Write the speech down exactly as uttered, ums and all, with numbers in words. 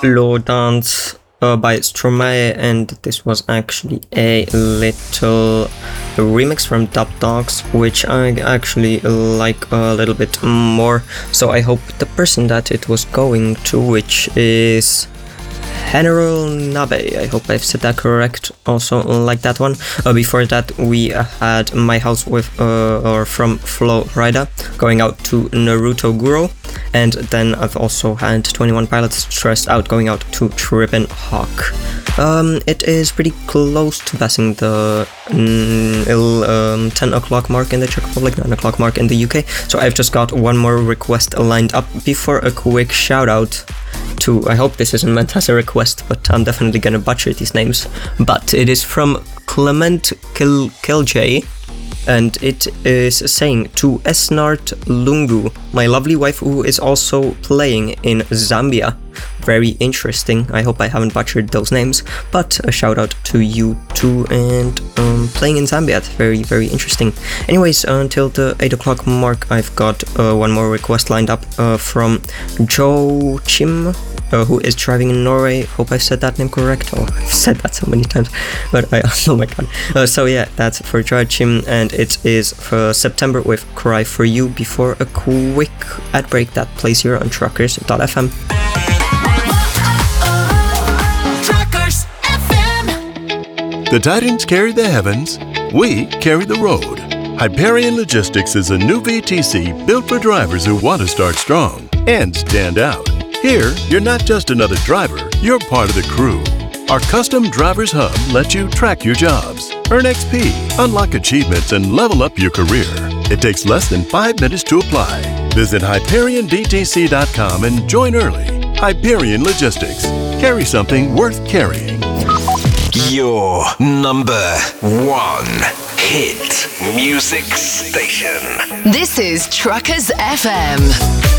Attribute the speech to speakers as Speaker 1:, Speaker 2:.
Speaker 1: Slow Dance uh, by Stromae, and this was actually a little remix from Dub Dogs, which I actually like a little bit more. So I hope the person that it was going to, which is General Nabe, I hope I've said that correct, also like that one. Uh, before that we uh, had My House with, uh, or from Flo Rida, going out to Naruto Guro, and then I've also had twenty-one Pilots Stressed Out, going out to Trippin' Hawk. Um, it is pretty close to passing the mm, il, um, ten o'clock mark in the Czech Republic, nine o'clock mark in the U K, so I've just got one more request lined up before a quick shout out to, I hope this isn't meant as a request, but I'm definitely gonna butcher these names, but it is from Clement Kil- Kiljay, and it is saying to Esnart Lungu, my lovely wife who is also playing in Zambia. Very interesting, I hope I haven't butchered those names, but a shout out to you too, and um, playing in Zambia, that's very very interesting. Anyways, until the eight o'clock mark I've got uh, one more request lined up uh, from Joe Chim, Uh, who is driving in Norway. Hope I said that name correct. Oh, I've said that so many times, but I, oh my god. Uh, so yeah, that's for Joachim, and it is for September with Cry For You, before a quick ad break that plays here on truckers dot f m.
Speaker 2: Truckers F M.
Speaker 3: The Titans carry the heavens, we carry the road. Hyperion Logistics is a new V T C built for drivers who want to start strong and stand out. Here, you're not just another driver, you're part of the crew. Our custom Drivers Hub lets you track your jobs, earn X P, unlock achievements, and level up your career. It takes less than five minutes to apply. Visit Hyperion D T C dot com and join early. Hyperion Logistics. Carry something worth carrying.
Speaker 4: Your number one hit music station.
Speaker 2: This is Truckers F M.